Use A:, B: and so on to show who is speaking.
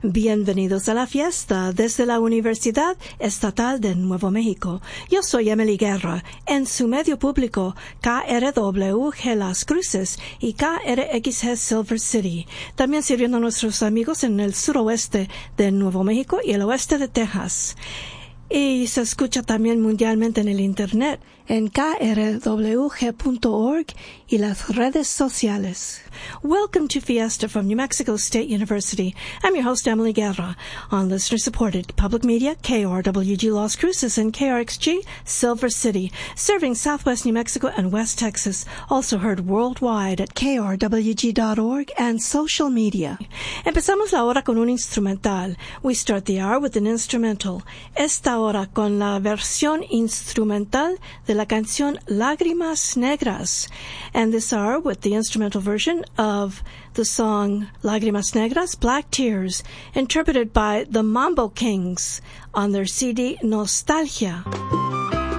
A: Bienvenidos a la fiesta desde la Universidad Estatal de Nuevo México. Yo soy Emily Guerra, en su medio público KRWG Las Cruces y KRXG Silver City, también sirviendo a nuestros amigos en el suroeste de Nuevo México y el oeste de Texas. Y se escucha también mundialmente en el Internet, en krwg.org y las redes sociales. Welcome to Fiesta from New Mexico State University. I'm your host, Emily Guerra, on listener-supported public media, KRWG Las Cruces and KRXG Silver City, serving southwest New Mexico and West Texas, also heard worldwide at krwg.org and social media. Empezamos la hora con un instrumental. We start the hour with an instrumental. Esta hora con la versión instrumental de la canción Lágrimas Negras, and this hour with the instrumental version of the song Lágrimas Negras, Black Tears, interpreted by the Mambo Kings on their CD Nostalgia.